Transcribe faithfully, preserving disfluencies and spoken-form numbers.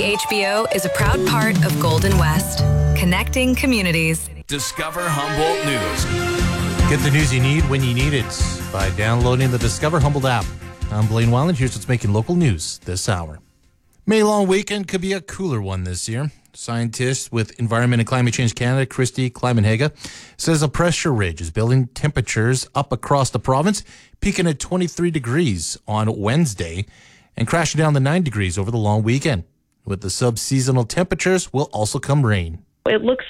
H B O is a proud part of Golden West, connecting communities. Discover Humboldt News. Get the news you need when you need it by downloading the Discover Humboldt app. I'm Blaine Weiland. Here's what's making local news this hour. May long weekend could be a cooler one this year. Scientist with Environment and Climate Change Canada, Christy Kleiman-Haga, says a pressure ridge is building temperatures up across the province, peaking at twenty-three degrees on Wednesday and crashing down to nine degrees over the long weekend. With the sub-seasonal temperatures will also come rain. It looks